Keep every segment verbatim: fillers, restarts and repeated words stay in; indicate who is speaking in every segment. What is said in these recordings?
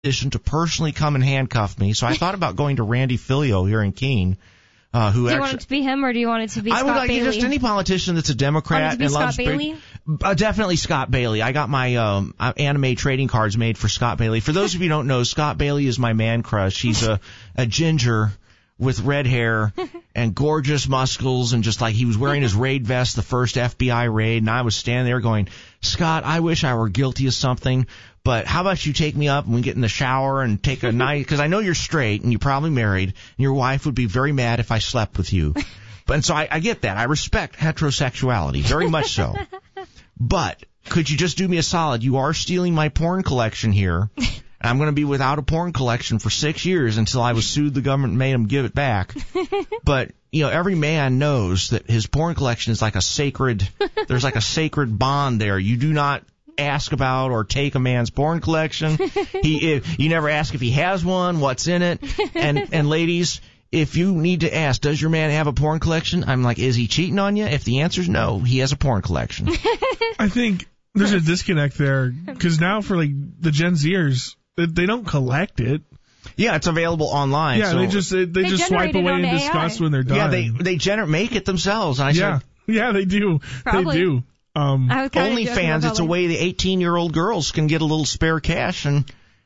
Speaker 1: to personally come and handcuff me. So I thought about going to Randy Filio here in Keene. Uh, who
Speaker 2: do you
Speaker 1: actually,
Speaker 2: want it to be him, or do you want it to be
Speaker 1: I
Speaker 2: Scott
Speaker 1: would like
Speaker 2: Bailey?
Speaker 1: just any politician that's a Democrat
Speaker 2: Want it to be
Speaker 1: and
Speaker 2: Scott
Speaker 1: loves
Speaker 2: Bailey?
Speaker 1: Uh, definitely Scott Bailey. I got my um, anime trading cards made for Scott Bailey. For those of you who don't know, Scott Bailey is my man crush. He's a, a ginger with red hair and gorgeous muscles, and just like he was wearing his raid vest the first F B I raid, and I was standing there going, Scott, I wish I were guilty of something, but how about you take me up and we get in the shower and take a night, because I know you're straight and you're probably married, and your wife would be very mad if I slept with you. But and so I, I get that. I respect heterosexuality, very much so. But could you just do me a solid? You are stealing my porn collection here. I'm going to be without a porn collection for six years until I was sued the government and made them give it back. But, you know, every man knows that his porn collection is like a sacred, there's like a sacred bond there. You do not ask about or take a man's porn collection. He, if, you never ask if he has one, what's in it. And, and ladies, if you need to ask, does your man have a porn collection? I'm like, is he cheating on you? If the answer's no, he has a porn collection.
Speaker 3: I think there's a disconnect there, because now for like the Gen Zers, they, they don't collect it.
Speaker 1: Yeah, it's available online.
Speaker 3: Yeah,
Speaker 1: so
Speaker 3: they just they, they,
Speaker 2: They
Speaker 3: just swipe
Speaker 2: generate it
Speaker 3: away
Speaker 2: on
Speaker 3: in
Speaker 2: A I.
Speaker 3: disgust when they're done.
Speaker 1: Yeah, they they gener- make it themselves. And I
Speaker 3: yeah,
Speaker 1: said,
Speaker 3: yeah, they do.
Speaker 2: Probably.
Speaker 3: They do. Um,
Speaker 2: I was kinda joking
Speaker 1: OnlyFans,
Speaker 2: about
Speaker 1: it's a
Speaker 2: like-
Speaker 1: way the eighteen-year-old girls can get a little spare cash. And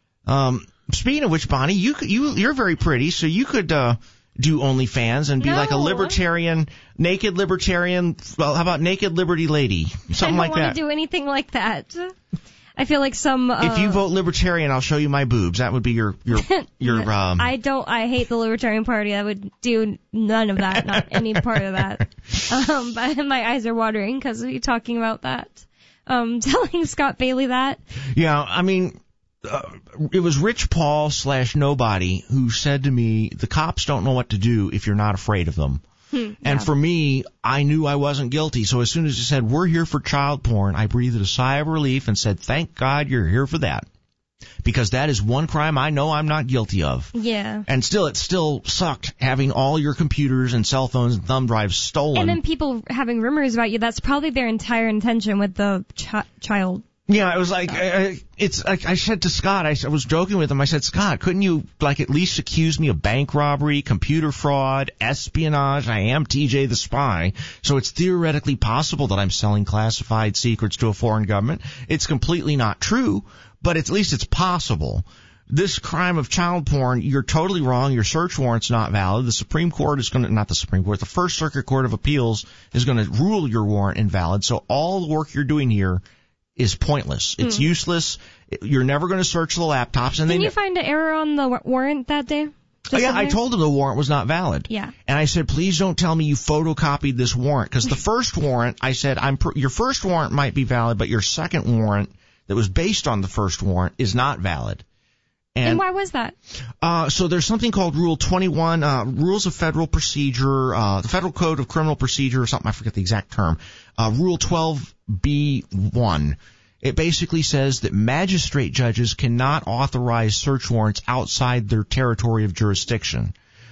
Speaker 1: um, speaking of which, Bonnie, you could- you you're very pretty, so you could uh, do OnlyFans and be
Speaker 2: No.
Speaker 1: like a libertarian, naked libertarian. Well, how about naked liberty lady, something
Speaker 2: I don't
Speaker 1: like
Speaker 2: want
Speaker 1: that.
Speaker 2: to do anything like that. I feel like some. Uh,
Speaker 1: If you vote libertarian, I'll show you my boobs. That would be your your your. Um,
Speaker 2: I don't. I hate the Libertarian Party. I would do none of that. Not any part of that. Um, but my eyes are watering because of you talking about that. Um, telling Scott Bailey that.
Speaker 1: Yeah, I mean, uh, it was Rich Paul slash nobody who said to me, the cops don't know what to do if you're not afraid of them.
Speaker 2: Hmm,
Speaker 1: And
Speaker 2: yeah.
Speaker 1: for me, I knew I wasn't guilty. So as soon as he said, we're here for child porn, I breathed a sigh of relief and said, thank God you're here for that. Because that is one crime I know I'm not guilty of.
Speaker 2: Yeah.
Speaker 1: And still, it still sucked having all your computers and cell phones and thumb drives stolen.
Speaker 2: And then people having rumors about you. That's probably their entire intention with the chi- child.
Speaker 1: Yeah, it was like, uh, it's like I said to Scott, I, I was joking with him, I said, Scott, couldn't you like at least accuse me of bank robbery, computer fraud, espionage? I am T J the spy, so it's theoretically possible that I'm selling classified secrets to a foreign government. It's completely not true, but at least it's possible. This crime of child porn, you're totally wrong. Your search warrant's not valid. The Supreme Court is going to, not the Supreme Court, the First Circuit Court of Appeals is going to rule your warrant invalid. So all the work you're doing here is pointless. It's
Speaker 2: Hmm.
Speaker 1: useless. You're never going to search the laptops. And
Speaker 2: Didn't
Speaker 1: they,
Speaker 2: you find an error on the wa- warrant that day?
Speaker 1: Oh,
Speaker 2: Just
Speaker 1: yeah,
Speaker 2: in
Speaker 1: I
Speaker 2: there?
Speaker 1: told him the warrant was not valid.
Speaker 2: Yeah.
Speaker 1: And I said, please don't tell me you photocopied this warrant, because the first warrant, I said, I'm pr- your first warrant might be valid, but your second warrant that was based on the first warrant is not valid.
Speaker 2: And,
Speaker 1: And
Speaker 2: why was that?
Speaker 1: uh, so there's something called Rule twenty-one, uh, Rules of Federal Procedure, uh, the Federal Code of Criminal Procedure or something, I forget the exact term, uh, Rule twelve B one. It basically says that magistrate judges cannot authorize search warrants outside their territory of jurisdiction.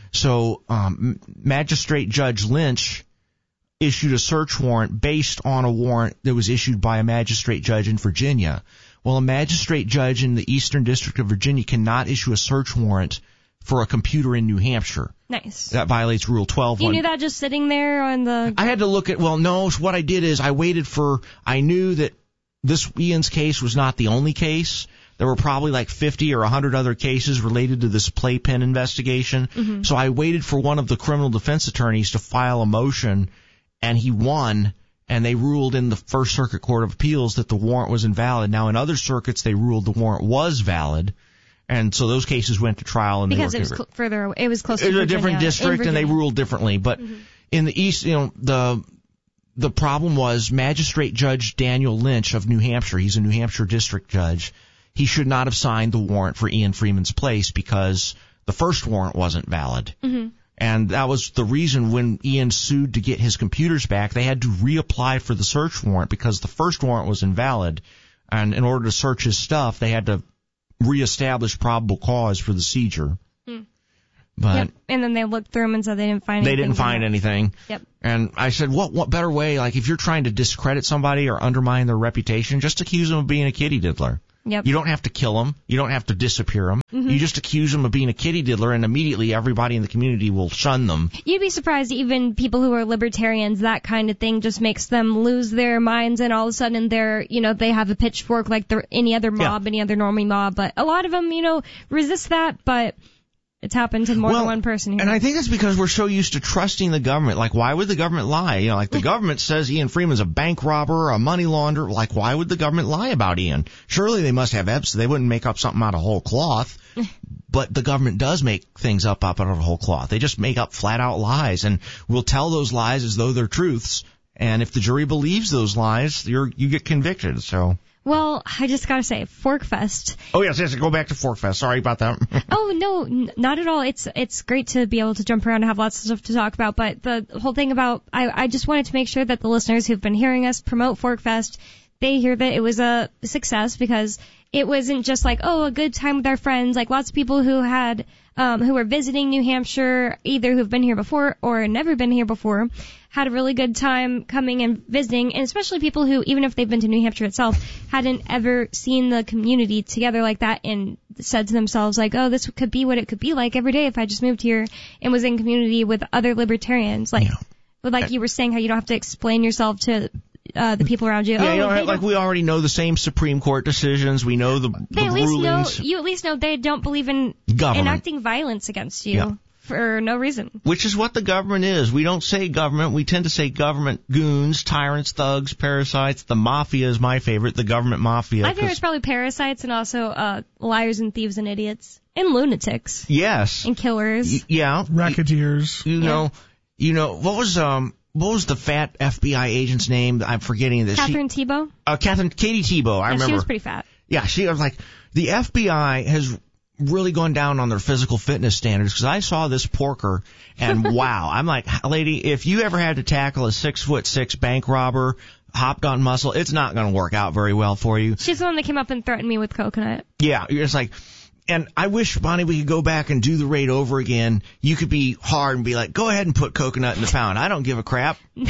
Speaker 1: So um, Magistrate Judge Lynch issued a search warrant based on a warrant that was issued by a magistrate judge in Virginia. Well, a magistrate judge in the Eastern District of Virginia cannot issue a search warrant for a computer in New Hampshire.
Speaker 2: Nice.
Speaker 1: That violates Rule twelve.
Speaker 2: You knew that just sitting there on the...
Speaker 1: I had to look at, well, no, what I did is I waited for, I knew that this Ian's case was not the only case. There were probably like fifty or one hundred other cases related to this playpen investigation.
Speaker 2: Mm-hmm.
Speaker 1: So I waited for one of the criminal defense attorneys to file a motion, and he won, and they ruled in the First Circuit Court of Appeals that the warrant was invalid. Now, in other circuits, they ruled the warrant was valid, and so those cases went to trial. And
Speaker 2: Because
Speaker 1: they
Speaker 2: it
Speaker 1: were
Speaker 2: was cl- further away. It was close to
Speaker 1: It was a
Speaker 2: Virginia,
Speaker 1: different
Speaker 2: in
Speaker 1: district, and they
Speaker 2: Virginia.
Speaker 1: ruled differently. But
Speaker 2: Mm-hmm.
Speaker 1: in the East, you know, the the problem was Magistrate Judge Daniel Lynch of New Hampshire. He's a New Hampshire district judge. He should not have signed the warrant for Ian Freeman's place because the first warrant wasn't valid.
Speaker 2: Mm-hmm.
Speaker 1: And that was the reason when Ian sued to get his computers back, they had to reapply for the search warrant because the first warrant was invalid. And in order to search his stuff, they had to reestablish probable cause for the seizure.
Speaker 2: Mm.
Speaker 1: But
Speaker 2: Yep. And then they looked through them and said they didn't find
Speaker 1: they
Speaker 2: anything.
Speaker 1: didn't find
Speaker 2: from it.
Speaker 1: anything.
Speaker 2: Yep.
Speaker 1: And I said, what what better way, like if you're trying to discredit somebody or undermine their reputation, just accuse them of being a kitty diddler.
Speaker 2: Yep.
Speaker 1: You don't have to kill them. You don't have to disappear them.
Speaker 2: Mm-hmm.
Speaker 1: You just accuse them of being a kitty diddler, and immediately everybody in the community will shun them.
Speaker 2: You'd be surprised, even people who are libertarians, that kind of thing just makes them lose their minds, and all of a sudden they're, you know, they have a pitchfork like they're any other mob,
Speaker 1: Yeah.
Speaker 2: any other normie mob. But a lot of them, you know, resist that, but it's happened to more
Speaker 1: well,
Speaker 2: than one person here.
Speaker 1: And I think it's because we're so used to trusting the government. Like, why would the government lie? You know, like the government says Ian Freeman's a bank robber, a money launderer. Like, why would the government lie about Ian? Surely they must have evidence. They wouldn't make up something out of whole cloth. But the government does make things up, up out of whole cloth. They just make up flat out lies, and will tell those lies as though they're truths. And if the jury believes those lies, you're, you get convicted. So.
Speaker 2: Well, I just gotta say, Forkfest.
Speaker 1: Oh yes, yes. Go back to Forkfest. Sorry about that.
Speaker 2: Oh no, n- not at all. It's it's great to be able to jump around and have lots of stuff to talk about. But the whole thing about, I I just wanted to make sure that the listeners who've been hearing us promote Forkfest, they hear that it was a success, because it wasn't just like, oh, a good time with our friends. Like, lots of people who had um who were visiting New Hampshire, either who've been here before or never been here before, had a really good time coming and visiting, and especially people who, even if they've been to New Hampshire itself, hadn't ever seen the community together like that, and said to themselves, like, oh, this could be what it could be like every day if I just moved here and was in community with other libertarians. Like,
Speaker 1: Yeah.
Speaker 2: with, like you were saying, how you don't have to explain yourself to uh, the people around you.
Speaker 1: Yeah,
Speaker 2: oh,
Speaker 1: you know,
Speaker 2: they
Speaker 1: like
Speaker 2: don't-
Speaker 1: we already know the same Supreme Court decisions. We know the,
Speaker 2: they
Speaker 1: the
Speaker 2: at least
Speaker 1: rulings.
Speaker 2: know, you at least know they don't believe in
Speaker 1: Government.
Speaker 2: enacting violence against you.
Speaker 1: Yeah.
Speaker 2: For no reason.
Speaker 1: Which is what the government is. We don't say government. We tend to say government goons, tyrants, thugs, parasites. The mafia is my favorite, the government mafia.
Speaker 2: My favorite
Speaker 1: 'cause-
Speaker 2: is probably parasites, and also uh, liars and thieves and idiots and lunatics
Speaker 1: Yes.
Speaker 2: and killers.
Speaker 1: Y- yeah.
Speaker 3: Racketeers.
Speaker 1: You
Speaker 2: Yeah.
Speaker 1: know, you know, what was, um, what was the fat F B I agent's name? I'm forgetting this.
Speaker 2: Catherine Tebow.
Speaker 1: She, uh, Catherine, Katie Tebow. I
Speaker 2: Yeah,
Speaker 1: remember.
Speaker 2: she was pretty fat.
Speaker 1: Yeah, she was like, the F B I has really gone down on their physical fitness standards, because I saw this porker and wow, I'm like, lady, if you ever had to tackle a six foot six bank robber, hopped on muscle, it's not going to work out very well for you.
Speaker 2: She's the one that came up and threatened me with coconut.
Speaker 1: Yeah, you're just like, and I wish, Bonnie, we could go back and do the raid over again. You could be hard and be like, go ahead and put coconut in the pound. I don't give a crap.
Speaker 2: No.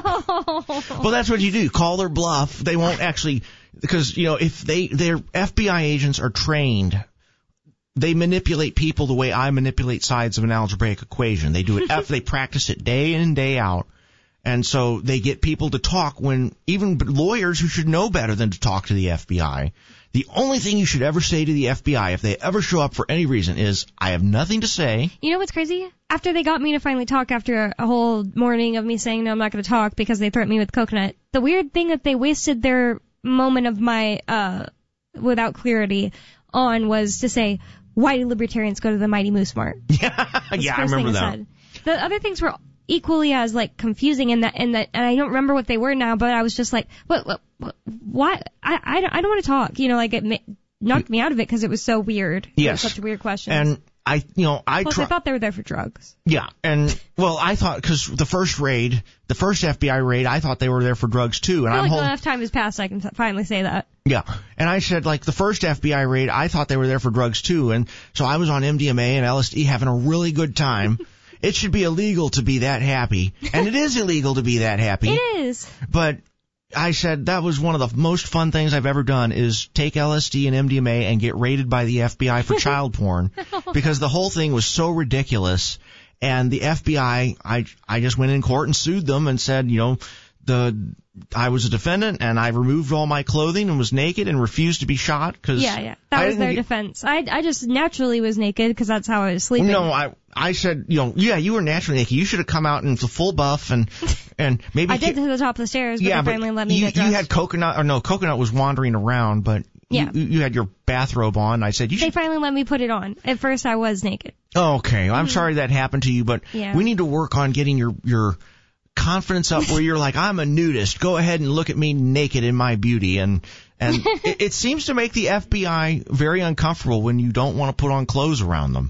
Speaker 1: Well, that's what you do. Call their bluff. They won't actually, because, you know, if they, their F B I agents are trained, they manipulate people the way I manipulate sides of an algebraic equation. They do it, F, they practice it day in and day out. And so they get people to talk when, even lawyers who should know better than to talk to the F B I. The only thing you should ever say to the F B I if they ever show up for any reason is, I have nothing to say.
Speaker 2: You know what's crazy? After they got me to finally talk, after a whole morning of me saying, no, I'm not going to talk because they threatened me with coconut, the weird thing that they wasted their moment of my, uh, without clarity on was to say, why do libertarians go to the Mighty Moose Mart?
Speaker 1: Yeah,
Speaker 2: That's
Speaker 1: yeah,
Speaker 2: the
Speaker 1: I
Speaker 2: first thing
Speaker 1: remember
Speaker 2: it
Speaker 1: that.
Speaker 2: said. The other things were equally as like confusing in that, in that, and I don't remember what they were now, but I was just like, what, what, what why? I, I don't, I don't want to talk. You know, like it ma- knocked me out of it because it was so weird. It
Speaker 1: Yes.
Speaker 2: was such a weird question.
Speaker 1: And I, you know, I
Speaker 2: Plus,
Speaker 1: try.
Speaker 2: I thought they were there for drugs.
Speaker 1: Yeah, and well, I thought, because the first raid, the first F B I raid, I thought they were there for drugs too, and
Speaker 2: I feel
Speaker 1: I'm
Speaker 2: like
Speaker 1: holding.
Speaker 2: enough time has passed, I can t- finally say that.
Speaker 1: Yeah, and I said, like, the first F B I raid, I thought they were there for drugs too, and so I was on M D M A and L S D having a really good time. It should be illegal to be that happy, and it is illegal to be that happy.
Speaker 2: It is.
Speaker 1: But I said that was one of the most fun things I've ever done, is take L S D and M D M A and get raided by the F B I for child porn, because the whole thing was so ridiculous. And the F B I, I, I just went in court and sued them and said, you know, the, I was a defendant and I removed all my clothing and was naked and refused to be shot because
Speaker 2: Yeah, yeah. That was their defense. I, I just naturally was naked because that's how I was sleeping.
Speaker 1: No, I, I said, you know, yeah, you were naturally naked. You should have come out in the full buff and, and maybe.
Speaker 2: I did to the top of the stairs, but
Speaker 1: yeah,
Speaker 2: they finally
Speaker 1: but
Speaker 2: let me
Speaker 1: you,
Speaker 2: get dressed.
Speaker 1: you had coconut, or no, coconut was wandering around, but
Speaker 2: Yeah.
Speaker 1: you, you had your bathrobe on. I said, you
Speaker 2: They
Speaker 1: should.
Speaker 2: finally let me put it on. At first, I was naked.
Speaker 1: Oh, okay. I'm sorry that happened to you, but
Speaker 2: Yeah.
Speaker 1: we need to work on getting your, your confidence up where you're like, I'm a nudist. Go ahead and look at me naked in my beauty. And, and it, it seems to make the F B I very uncomfortable when you don't want to put on clothes around them.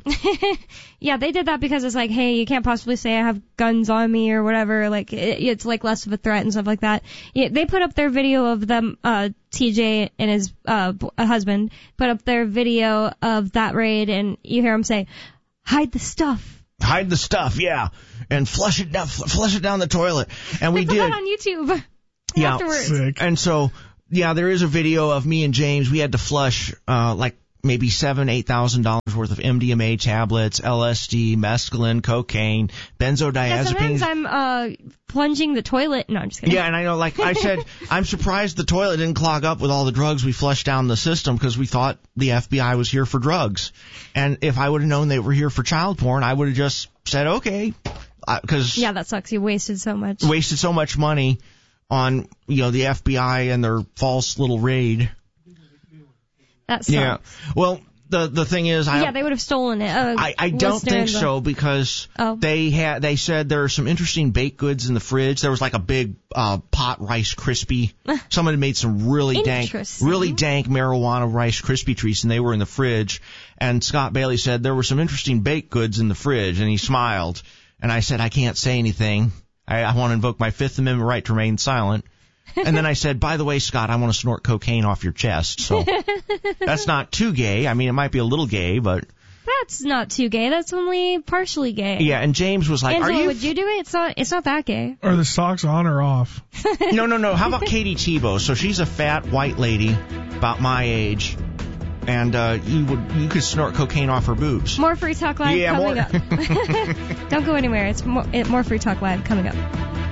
Speaker 2: Yeah, they did that because it's like, hey, you can't possibly say I have guns on me or whatever. Like, it, it's like less of a threat and stuff like that. Yeah, they put up their video of them, uh, T J and his, uh, b- husband put up their video of that raid, and you hear him say, hide the stuff.
Speaker 1: Hide the stuff, yeah, and flush it down, flush it down the toilet. And we
Speaker 2: They put
Speaker 1: did.
Speaker 2: that on YouTube
Speaker 1: Yeah.
Speaker 2: afterwards.
Speaker 3: Sick.
Speaker 1: And so yeah, there is a video of me and James. We had to flush uh, like maybe seven, eight thousand dollars worth of M D M A tablets, L S D, mescaline, cocaine, benzodiazepines.
Speaker 2: Yeah, sometimes I'm uh plunging the toilet. No, I'm just kidding.
Speaker 1: Yeah, and I know, like I said, I'm surprised the toilet didn't clog up with all the drugs we flushed down the system because we thought the F B I was here for drugs. And if I would have known they were here for child porn, I would have just said okay, because
Speaker 2: yeah, that sucks. You wasted so much.
Speaker 1: Wasted so much money on, you know, the F B I and their false little raid.
Speaker 2: That sucks.
Speaker 1: Yeah. Well, the the thing is, I
Speaker 2: yeah, they would have stolen it. Uh,
Speaker 1: I, I don't think the... so because
Speaker 2: oh.
Speaker 1: they had they said there are some interesting baked goods in the fridge. There was like a big uh, pot Rice Krispie. Someone had made some really dank, really dank marijuana Rice Krispie treats, and they were in the fridge. And Scott Bailey said there were some interesting baked goods in the fridge, and he smiled. And I said, I can't say anything. I, I want to invoke my Fifth Amendment right to remain silent. And then I said, by the way, Scott, I want to snort cocaine off your chest. So that's not too gay. I mean, it might be a little gay, but...
Speaker 2: That's not too gay. That's only partially gay.
Speaker 1: Yeah, and James was like,
Speaker 2: Angela,
Speaker 1: are you...
Speaker 2: would you do it? It's not, it's not that gay.
Speaker 3: Are the socks on or off?
Speaker 1: No, no, no. How about Katie Tebow? So she's a fat white lady about my age. And uh, you would you could snort cocaine off her boobs.
Speaker 2: More Free Talk Live
Speaker 1: yeah,
Speaker 2: coming
Speaker 1: more...
Speaker 2: up. Don't go anywhere. It's more, it, more Free Talk Live coming up.